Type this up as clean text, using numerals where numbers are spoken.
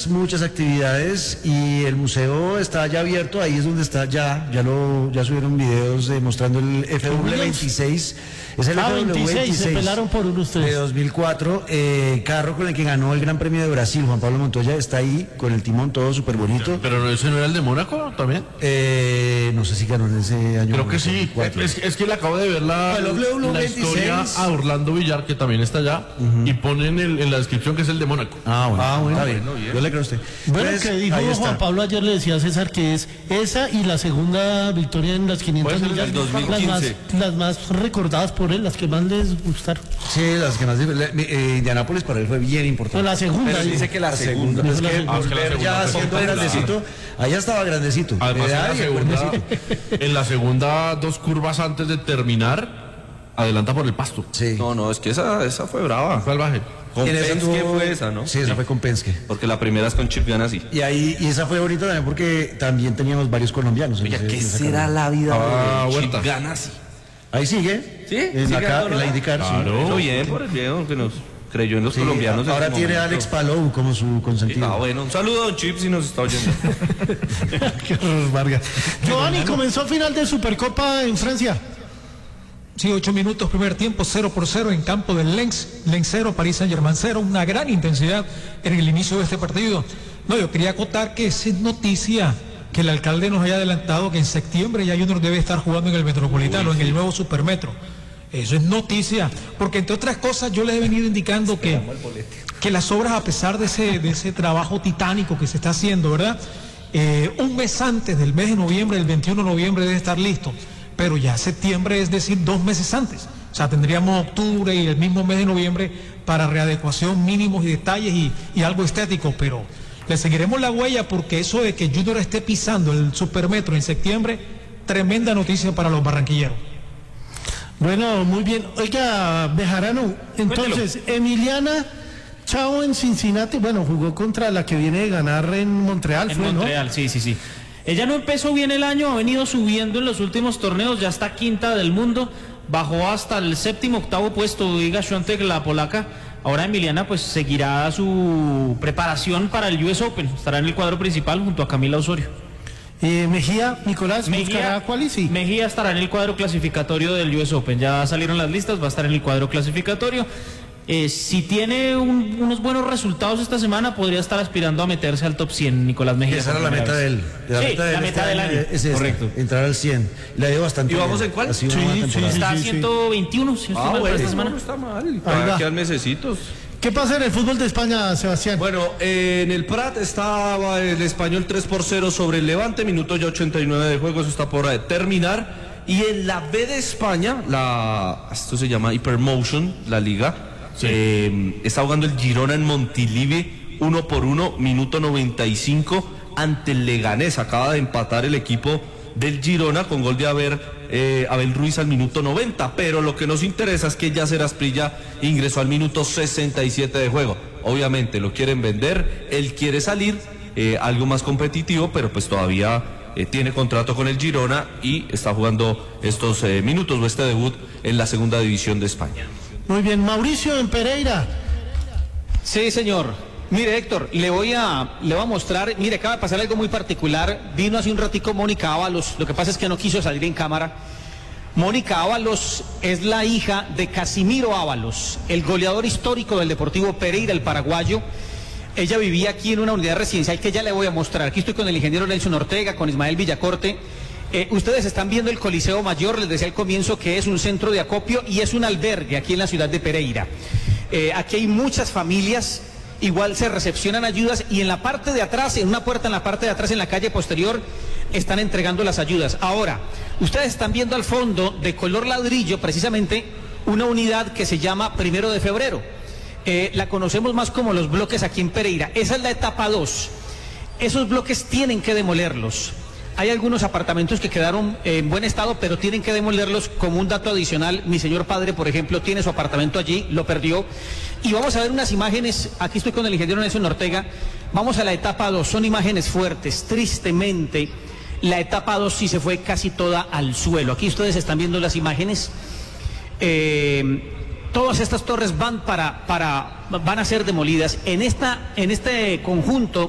muchas actividades y el museo está ya abierto, ahí es donde está ya subieron videos mostrando el FW26, es el FW26, se pelaron por uno ustedes. De 2004, carro con el que ganó el Gran Premio de Brasil, Juan Pablo Montoya está ahí con el timón todo súper bonito. ¿Pero ese no era el de Mónaco también? No sé si ganó en ese año. Creo que sí, es que le acabo de ver la historia a Orlando Villar, que también está allá, y ponen en la descripción que es el de Mónaco. Bueno, está bien. Yo le creo a usted. Bueno, Pues, que dijo Juan Pablo ayer, le decía a César que es esa y la segunda victoria en las 500 millas, las más recordadas por él, las que más les gustaron. Sí, las que más. Indianápolis para él fue bien importante. No, la segunda. Pero dice que la segunda. Es que volver ya siendo grandecito, allá estaba grandecito. Además, en la segunda, 2 curvas antes de terminar, adelanta por el pasto. Sí. No, es que esa fue brava. Fue al baje. Con Penske fue esa, ¿no? Sí, esa fue con Penske. Porque la primera es con Chip Ganassi. Y esa fue bonita también porque también teníamos varios colombianos. Oiga, ¿qué será la vida de Chip Ganassi? Ahí sigue. ¿Sí? En la IndyCar. Claro. Eso bien por el viejo que nos creyó en los colombianos. Ahora tiene a Alex Palou como su consentido. Bueno, un saludo a Don Chip si nos está oyendo. Qué horror, Vargas. Giovanni, comenzó final de Supercopa en Francia. Sí, 8 minutos, primer tiempo, 0-0 en campo del Lens 0, Paris Saint-Germain 0, una gran intensidad en el inicio de este partido. No, yo quería acotar que es noticia que el alcalde nos haya adelantado que en septiembre ya Junior debe estar jugando en el Metropolitano, en el nuevo Supermetro. Eso es noticia, porque entre otras cosas yo les he venido indicando que las obras, a pesar de ese trabajo titánico que se está haciendo, ¿verdad? Un mes antes del mes de noviembre, el 21 de noviembre debe estar listo. Pero ya septiembre, es decir, 2 meses antes. O sea, tendríamos octubre y el mismo mes de noviembre para readecuación, mínimos y detalles y algo estético, pero le seguiremos la huella porque eso de que Junior esté pisando el Supermetro en septiembre, tremenda noticia para los barranquilleros. Bueno, muy bien. Oiga, Bejarano, entonces, Emiliana Chao en Cincinnati, bueno, jugó contra la que viene de ganar en Montreal, en Montreal, ¿no? Sí. Ella no empezó bien el año, ha venido subiendo en los últimos torneos, ya está quinta del mundo, bajó hasta el 7º, 8º puesto, diga Świątek, la polaca. Ahora Emiliana pues seguirá su preparación para el US Open, estará en el cuadro principal junto a Camila Osorio. Mejía, Nicolás, buscará quali. Mejía estará en el cuadro clasificatorio del US Open, ya salieron las listas, va a estar en el cuadro clasificatorio. Si tiene unos buenos resultados esta semana, podría estar aspirando a meterse al top 100, Nicolás Mejía. Esa era la meta de él. La meta del año. Es esta, correcto. Entrar al 100. Le ha ido bastante. ¿Y vamos en cuál? Sí, está a 121. Si bueno, esta semana. No está mal. Quedan mesecitos. ¿Qué pasa en el fútbol de España, Sebastián? Bueno, en el Prat estaba el Español 3-0 sobre el Levante, minuto ya 89 de juego, eso está por terminar. Y en la B de España, esto se llama Hypermotion, la liga. Está jugando el Girona en Montilivi 1-1, minuto 95 ante el Leganés. Acaba de empatar el equipo del Girona con gol de Abel Ruiz al minuto 90, pero lo que nos interesa es que Yasser Asprilla ingresó al minuto 67 de juego. Obviamente lo quieren vender, él quiere salir, algo más competitivo, pero pues todavía tiene contrato con el Girona y está jugando estos minutos o este debut en la segunda división de España. Muy bien, Mauricio en Pereira. Sí, señor. Mire, Héctor, le voy a mostrar, mire, acaba de pasar algo muy particular. Vino hace un ratico Mónica Ábalos, lo que pasa es que no quiso salir en cámara. Mónica Ábalos es la hija de Casimiro Ábalos, el goleador histórico del Deportivo Pereira, el paraguayo. Ella vivía aquí en una unidad residencial que ya le voy a mostrar. Aquí estoy con el ingeniero Nelson Ortega, con Ismael Villacorte. Ustedes están viendo el Coliseo Mayor, les decía al comienzo que es un centro de acopio y es un albergue aquí en la ciudad de Pereira. Aquí hay muchas familias, igual se recepcionan ayudas y en la parte de atrás, en una puerta en la parte de atrás, en la calle posterior, están entregando las ayudas. Ahora, ustedes están viendo al fondo, de color ladrillo, precisamente, una unidad que se llama 1 de febrero. La conocemos más como los bloques aquí en Pereira. Esa es la etapa 2. Esos bloques tienen que demolerlos. Hay algunos apartamentos que quedaron en buen estado, pero tienen que demolerlos. Como un dato adicional, mi señor padre, por ejemplo, tiene su apartamento allí, lo perdió. Y vamos a ver unas imágenes, aquí estoy con el ingeniero Nelson Ortega, vamos a la etapa 2, son imágenes fuertes, tristemente, la etapa 2 sí se fue casi toda al suelo. Aquí ustedes están viendo las imágenes. Todas estas torres van a ser demolidas. En este conjunto